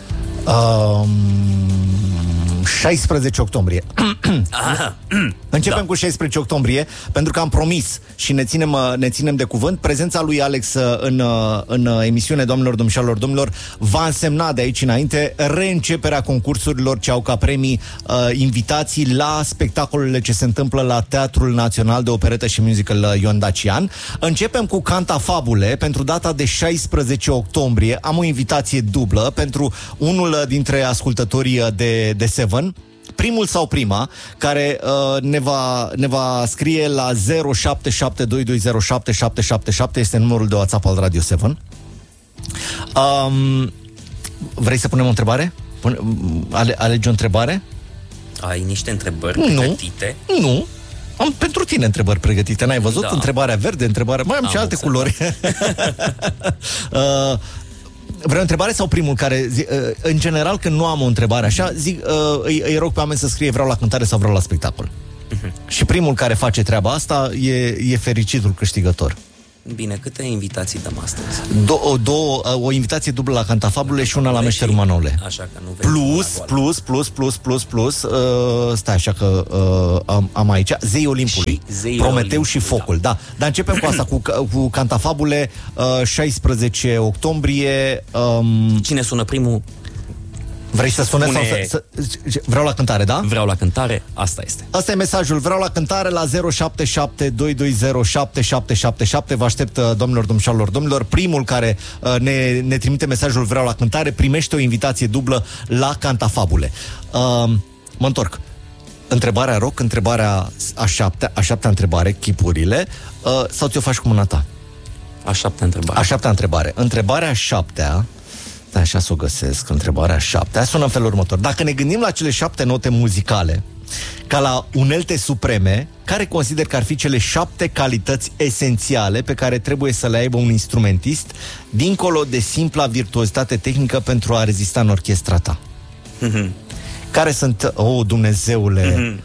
16 octombrie. Începem cu 16 octombrie, pentru că am promis și ne ținem de cuvânt. Prezența lui Alex în emisiune, doamnelor, domnilor, va însemna de aici înainte reînceperea concursurilor ce au ca premii invitații la spectacolele ce se întâmplă la Teatrul Național de Operetă și Musical Ion Dacian. Începem cu Cantafabule pentru data de 16 octombrie. Am o invitație dublă pentru unul dintre ascultătorii de Seven, primul sau prima, care ne va scrie la 0772207777, este numărul de WhatsApp al Radio 7. Vrei să punem o întrebare? Alegi o întrebare? Ai niște întrebări pregătite? Nu. Am pentru tine întrebări pregătite. N-ai văzut? Da. Întrebarea verde, mai am și alte culori. Vrei o întrebare sau primul care... în general, când nu am o întrebare așa, îi rog pe oameni să scrie vreau la cântare sau vreau la spectacol. Și primul care face treaba asta e fericitul câștigător. Bine, câte invitații dăm astăzi? O invitație dublă la Cantafabule și una la Meșterul Manole. Așa că nu plus, stai așa că am aici Zeii Olimpului, Prometeu și Focul, da. Dar începem cu asta, cu Cantafabule, 16 octombrie. Cine sună primul? Vrei să sune sau vreau la cântare, da? Vreau la cântare, asta este. Asta e mesajul, vreau la cântare la 077-220-7777. Vă aștept, domnilor, domnilor. Primul care ne trimite mesajul vreau la cântare primește o invitație dublă la Cantafabule. Mă întorc. Întrebarea rock, întrebarea a șaptea întrebare, chipurile, sau ți-o faci cu mâna ta? A șaptea întrebare. A șaptea întrebare. Întrebarea a șaptea, așa să o găsesc, întrebarea 7. Sună în felul următor. Dacă ne gândim la cele 7 note muzicale, ca la unelte supreme, care consider că ar fi cele 7 calități esențiale pe care trebuie să le aibă un instrumentist, dincolo de simpla virtuozitate tehnică pentru a rezista în orchestra ta? Care sunt... Dumnezeule...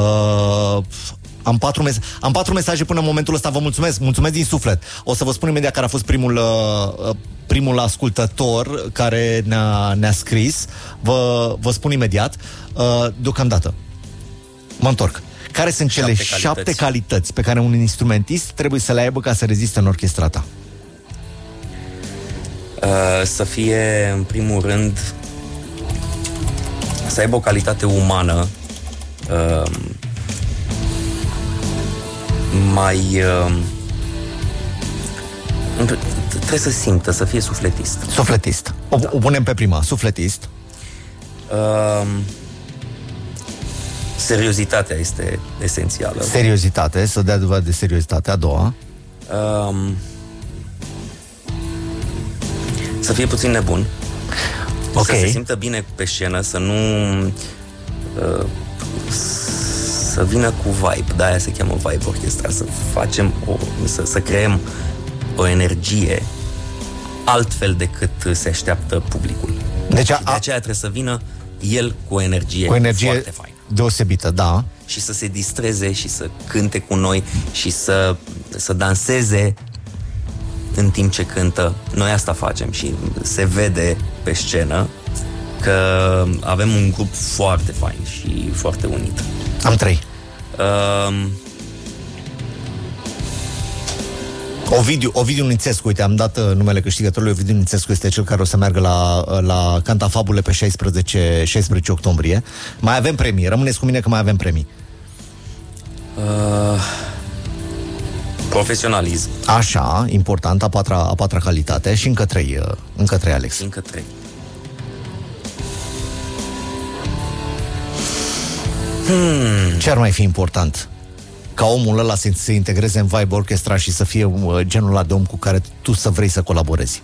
Am 4 mesaje până în momentul ăsta. Vă mulțumesc din suflet. O să vă spun imediat care a fost primul ascultător care ne-a scris. Vă spun imediat. Deocamdată mă întorc. Care sunt cele 7 calități pe care un instrumentist trebuie să le aibă ca să reziste în orchestra ta? Să fie, în primul rând, să aibă o calitate umană, trebuie să simtă, să fie sufletist. Sufletist. O punem pe prima. Sufletist. Seriozitatea este esențială. Seriozitate, să dea dovadă de seriozitate. A doua. Să fie puțin nebun. Okay. Să se simtă bine pe scenă, să nu să vină cu vibe, de-aia se cheamă vibe orchestra, să facem să creăm o energie altfel decât se așteaptă publicul. Deci de aceea trebuie să vină el cu o energie foarte faină, deosebită, da. Și să se distreze și să cânte cu noi și să danseze în timp ce cântă. Noi asta facem și se vede pe scenă că avem un grup foarte fain și foarte unit. Am 3. Ovidiu Nițescu, uite, am dat numele câștigătorului. Ovidiu Nițescu este cel care o să meargă la Cantafabule pe 16 octombrie. Mai avem premii, rămâneți cu mine că mai avem premii. Profesionalism. Așa, important, a patra calitate. Și încă 3, Alex. Încă 3. Ce ar mai fi important? Ca omul ăla să se integreze în vibe orchestra și să fie genul ăla de om cu care tu să vrei să colaborezi.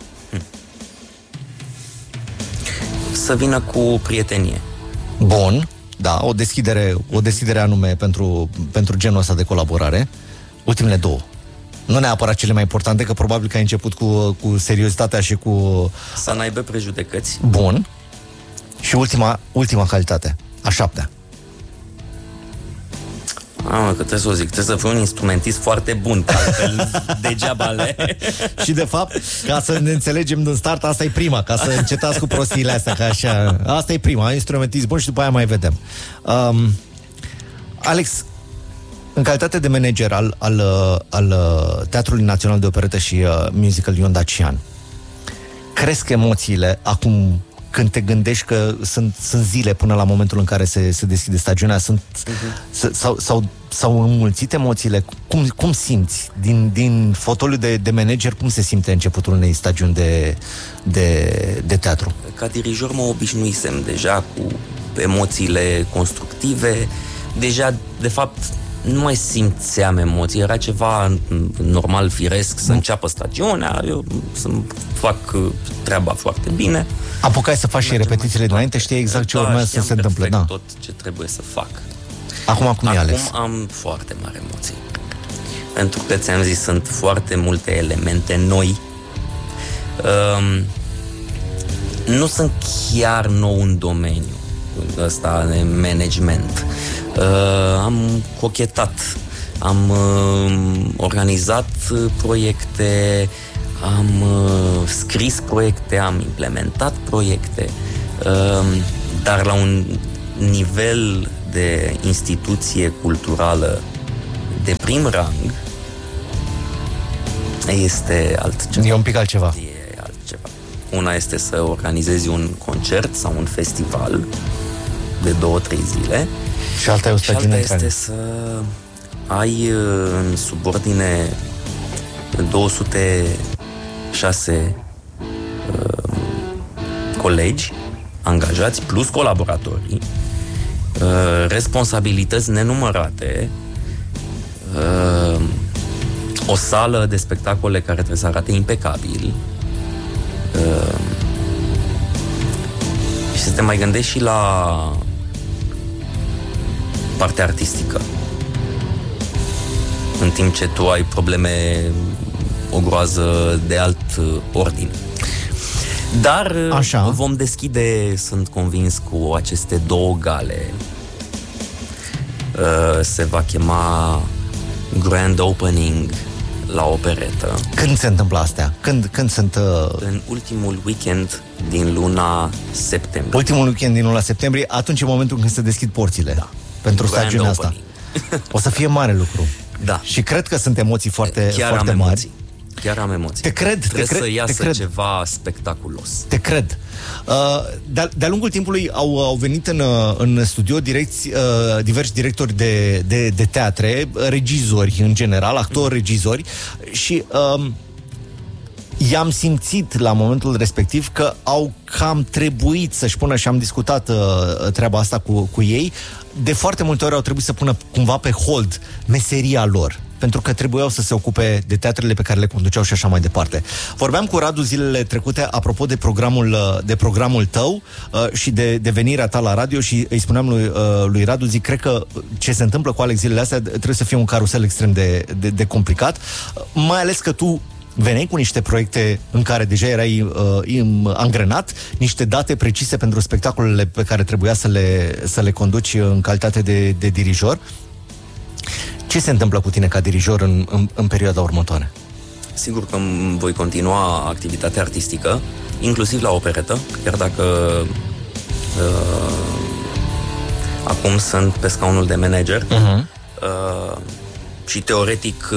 Să vină cu prietenie. Bun, da, o deschidere anume pentru genul ăsta de colaborare. Ultimele 2. Nu neapărat cele mai importante, că probabil că ai început cu seriozitatea și cu... Să n-aibă prejudecăți. Bun. Și ultima calitate, a 7-a. Că trebuie să o zic, trebuie să fii un instrumentist foarte bun, că altfel degeaba Și de fapt, ca să ne înțelegem din start, asta e prima, ca să încetați cu prostiile astea, că așa, asta e prima, instrumentist bun și după aia mai vedem. Alex, în calitate de manager al Teatrului Național de Operetă și Musical Ion Dacian, crezi că emoțiile acum, când te gândești că sunt zile până la momentul în care se deschide stagiunea, s-au înmulțit emoțiile? Cum simți? Din fotoliu de manager, cum se simte începutul unei stagiuni de teatru? Ca dirijor mă obișnuisem deja cu emoțiile constructive. Deja, de fapt, nu mai simțeam emoții, era ceva normal, firesc, să înceapă stagiunea, eu să-mi fac treaba foarte bine. Apucai să faci și repetițiile dinainte, știi exact ce urmează să se întâmple. Da, tot ce trebuie să fac. Acum cum e, Alex? Acum am foarte mari emoții. Pentru că, ți-am zis, sunt foarte multe elemente noi. Nu sunt chiar nou în domeniu ăsta de management. Am cochetat, am organizat proiecte, am scris proiecte, am implementat proiecte, dar la un nivel de instituție culturală de prim rang este altceva. E un pic altceva. E altceva. Una este să organizezi un concert sau un festival de 2-3 zile. Și alta e o stagiune este să ai în subordine 206 colegi angajați plus colaboratorii, responsabilități nenumărate, o sală de spectacole care trebuie să arate impecabil, și să te mai gândești și la partea artistică, în timp ce tu ai probleme o groază de alt ordin. Dar așa, vom deschide, sunt convins, cu aceste 2 gale. Se va chema Grand Opening la Operetă. Când se întâmplă astea? Când sunt... În ultimul weekend din luna septembrie. Ultimul weekend din luna septembrie, atunci e momentul când se deschid porțile. Da. Pentru stagiunea asta. O să fie mare lucru. Da. Și cred că sunt emoții foarte mari. Emoții. Chiar am emoții. Te cred. Trebuie să iasă ceva spectaculos. Te cred. De-a lungul timpului au venit în studio diversi directori de teatre, regizori în general, actori, regizori, și i-am simțit la momentul respectiv că au cam trebuit să-și pună, și am discutat treaba asta cu ei, de foarte multe ori au trebuit să pună cumva pe hold meseria lor, pentru că trebuiau să se ocupe de teatrele pe care le conduceau și așa mai departe. Vorbeam cu Radu zilele trecute apropo de programul tău și de venirea ta la radio, și îi spuneam lui Radu, zic, cred că ce se întâmplă cu Alex zilele astea trebuie să fie un carusel extrem de complicat, mai ales că tu veneai cu niște proiecte în care deja erai angrenat, niște date precise pentru spectacolele pe care trebuia să le conduci în calitate de dirijor. Ce se întâmplă cu tine ca dirijor în perioada următoare? Sigur că voi continua activitatea artistică, inclusiv la Operetă, chiar dacă acum sunt pe scaunul de manager, și teoretic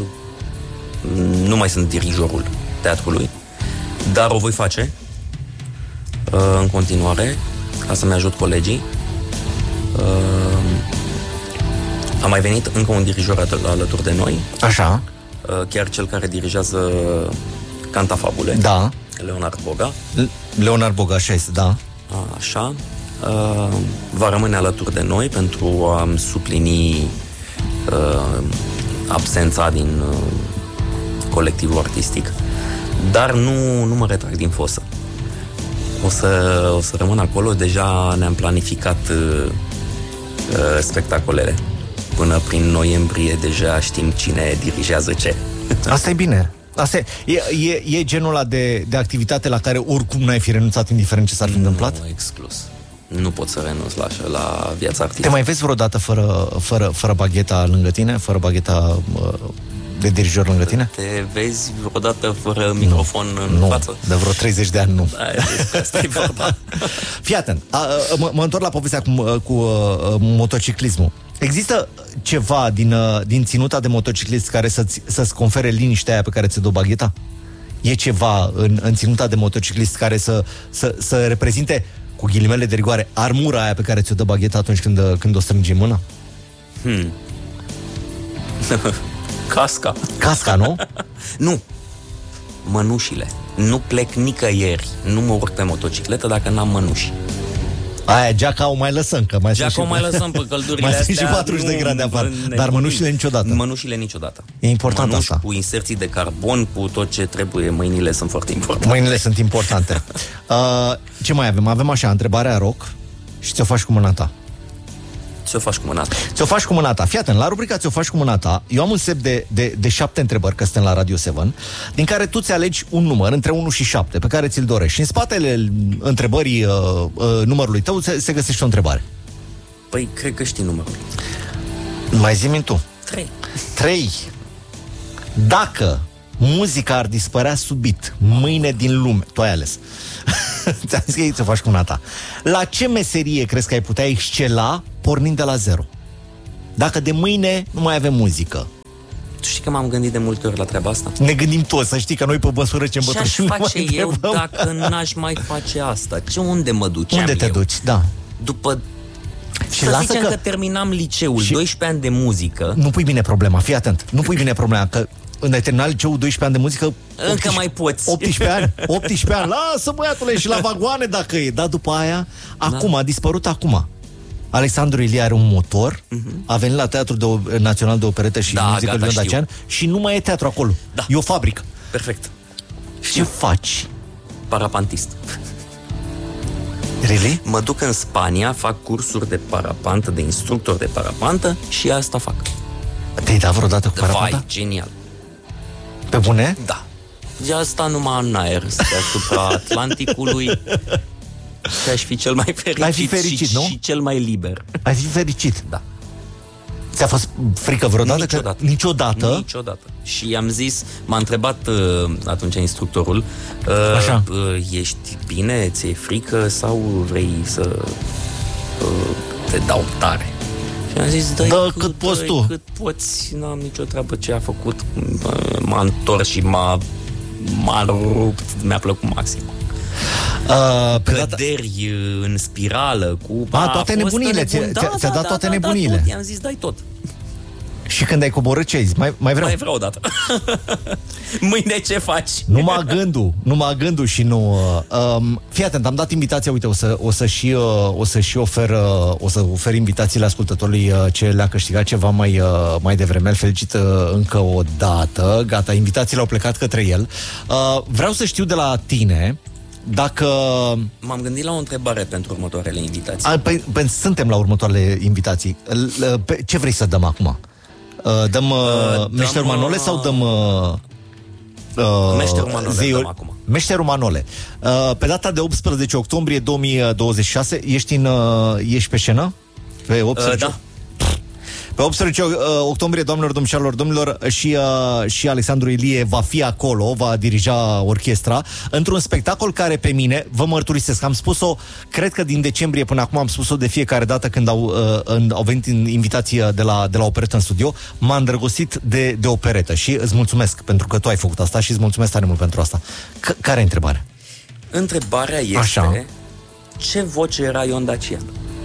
nu mai sunt dirijorul teatrului, dar o voi face în continuare, ca să-mi ajut colegii. A mai venit încă un dirijor alături de noi. Așa. Chiar cel care dirigează Cantafabule. Da. Leonard Boga. Leonard Boga, așa este, da. Așa. Va rămâne alături de noi pentru a suplini absența din colectivul artistic. Dar nu mă retrag din fosă. O să rămân acolo. Deja ne-am planificat spectacolele. Până prin noiembrie deja știm cine dirigează ce. Asta e bine. Asta e genul ăla de activitate la care oricum n-ai fi renunțat, indiferent ce s-ar fi întâmplat? Nu, exclus. Nu pot să renunț la viața artistică. Te mai vezi vreodată fără bagheta lângă tine? Fără bagheta de dirijor lângă tine? Te vezi vreodată fără microfon în față? De vreo 30 de ani nu. Asta e vorba. Fii atent, mă întorc la povestea cu motociclismul. Există ceva din ținuta de motociclist care să-ți confere liniștea aia pe care ți-o dă bagheta? E ceva în ținuta de motociclist care să reprezinte, cu ghilimele de rigoare, armura aia pe care ți-o dă bagheta atunci când o strângi în mână? Casca. Casca, nu? Nu. Mănușile. Nu plec nicăieri. Nu mă urc pe motocicletă dacă n-am mănuși. Aia, geaca o mai lăsăm, că mai geaca o mai lăsăm pe căldurile mai astea. Mai și 40 de grade afară. Dar mănușile niciodată. Mănușile niciodată. E important Mănuși asta. cu inserții de carbon, cu tot ce trebuie. Mâinile sunt foarte importante. Mâinile sunt importante. Ce mai avem? Avem așa, întrebarea rock și ți-o faci cu mâna ta. Ți-o faci cu mâna ta. Ți-o faci cu mâna ta. Fii atent, la rubrica Ți-o faci cu mâna ta, eu am un set de 7 întrebări, că suntem la Radio 7, din care tu ți-alegi un număr între 1 și 7, pe care ți-l dorești. Și în spatele întrebării numărului tău se găsește o întrebare. Păi, cred că știi numărul. Mai zi-mi tu. 3. Dacă muzica ar dispărea subit, mâine din lume, tu ai ales. Ți-am zis că ți-o faci cu mâna ta. La ce meserie crezi că ai putea excela pornind de la zero? Dacă de mâine nu mai avem muzică. Tu știi că m-am gândit de multe ori la treaba asta? Ne gândim toți, să știi că noi pe măsură ce îmbătrânim. Ce aș face eu dacă n-aș mai face asta? Unde mă duceam Unde te duci, da. După... Și să lasă zicem că terminam liceul, și 12 ani de muzică. Nu pui bine problema, fii atent. Nu pui bine problema, că în ai terminat liceul 12 ani de muzică, încă mai poți. 18 ani, lasă băiatule și la vagoane dacă e. Dar după aia, acum, a dispărut acum. Alexandru Ilie are un motor, a venit la Teatrul Național de Operetă și Musical Ion Dacian și nu mai e teatru acolo. Da. E o fabrică. Perfect. Ce faci? Parapantist. Really? Mă duc în Spania, fac cursuri de parapantă, de instructor de parapantă și asta fac. Te-ai dat vreodată cu parapanta? Vai, genial. Pe bune? Da. De asta numai în aer, deasupra Atlanticului. Și aș fi cel mai fericit, ai fi fericit, nu? Și cel mai liber. Ai fi fericit? Da. Ți-a fost frică vreodată? Niciodată. Niciodată? Niciodată. Și i-am zis, m-a întrebat atunci instructorul, ești bine, ți-e frică sau vrei să te dau tare? Și am zis, cât poți tu. Cât poți, n-am nicio treabă ce a făcut. M-a întors și m-a rupt, mi-a plăcut maxim. Căderi în spirală cu... toate nebunile. Ți-a dat toate nebunile. I-am zis, dai tot. Și când ai coborât, ce ai zis? Mai vreau. Mai vreau o dată. Mâine ce faci? Numai gândul și nu... Fii atent, am dat invitația, uite, o să ofer invitațiile ascultătorului ce le-a câștigat ceva mai devreme. Îl felicit încă o dată. Gata, invitațiile au plecat către el. Vreau să știu de la tine dacă... M-am gândit la o întrebare pentru următoarele invitații. Păi suntem la următoarele invitații. Ce vrei să dăm acum? Dăm Meșterul Manole sau dăm... Meșterul Manole dăm acum. Meșterul Manole. Pe data de 18 octombrie 2026 ești pe scenă? Pe 18? Da. Pe 18 octombrie, doamnelor, domnilor, și Alexandru Ilie va fi acolo, va dirija orchestra, într-un spectacol care pe mine, vă mărturisesc, am spus-o, cred că din decembrie până acum am spus-o de fiecare dată când au venit invitații de la Operetă în studio, m-a îndrăgostit de operetă și îți mulțumesc pentru că tu ai făcut asta și îți mulțumesc tare mult pentru asta. Care e întrebarea? Întrebarea este ce voce era Ion Dacian?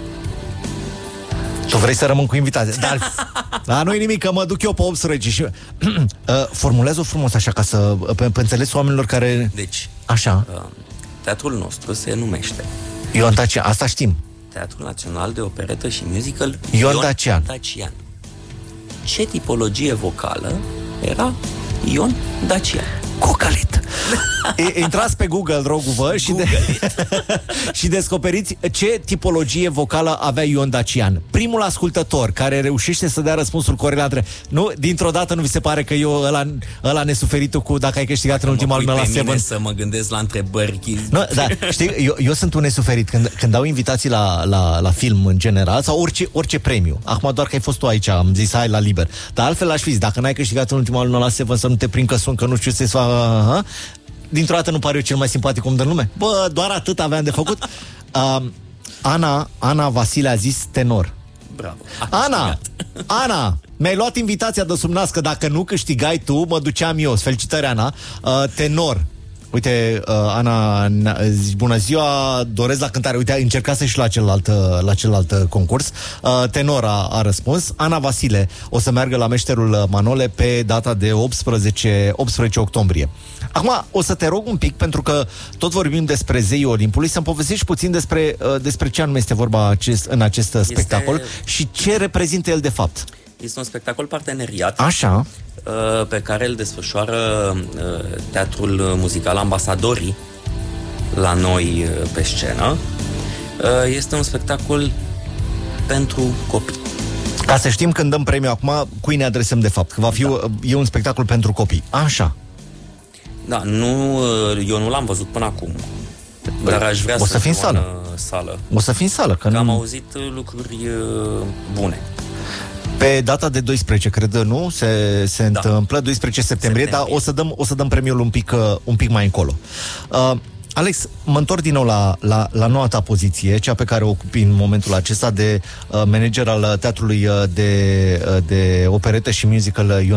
Tu vrei să rămân cu invitația. Dar nu-i nimic, că mă duc eu pe 18 și... formulează-o frumos așa, ca să... Pe înțeles oamenilor care... Deci, așa. Teatrul nostru se numește Ion Dacian, asta știm. Teatrul Național de Operetă și Musical Ion Dacian. Ce tipologie vocală era Ion Dacian? Cocalit. Intrați pe Google, rog-vă, și descoperiți ce tipologie vocală avea Ion Dacian. Primul ascultător care reușește să dea răspunsul corect la întrebare. Nu, dintr-o dată nu vi se pare că eu ăla nesuferitul cu dacă ai câștigat în ultimul album la Seven? Să mă gândesc la întrebări. Nu, da, știi, eu sunt un nesuferit când dau invitații la film în general sau orice premiu. Acum doar că ai fost tu aici, am zis hai la liber. Dar altfel aș fi zis, dacă n-ai câștigat în ultimul album la Seven, să nu te prind că sun, că nu știu ce să fac. Dintr-o dată nu pare eu cel mai simpatic om din lume? Bă, doar atât aveam de făcut. Ana Vasile a zis tenor. Bravo. Ana, mi-ai luat invitația de sub nas, că dacă nu câștigai tu, mă duceam eu. Felicitări, Ana. Tenor. Uite, Ana, zici, bună ziua, doresc la cântare. Uite, încercase și la celălalt concurs. Tenora a răspuns. Ana Vasile o să meargă la Meșterul Manole pe data de 18 octombrie. Acum, o să te rog un pic, pentru că tot vorbim despre Zeii Olimpului, să-mi povestești puțin despre ce anume este vorba în acest spectacol și ce reprezintă el de fapt. Este un spectacol parteneriat. Așa. Pe care îl desfășoară Teatrul Muzical Ambasadorii la noi pe scenă. Este un spectacol pentru copii. Ca să știm, când dăm premiu acum, cui ne adresăm de fapt? Că e un spectacol pentru copii. Așa. Da, eu nu l-am văzut până acum. Dar aș vrea să fim sală. O să fim sală. Că am auzit lucruri bune. Pe data de 12, cred, nu? Se întâmplă 12 septembrie, dar o să dăm premiul un pic mai încolo. Alex, mă întorc din nou la noua ta poziție, cea pe care o ocupi în momentul acesta de manager al Teatrului de Operetă și Musical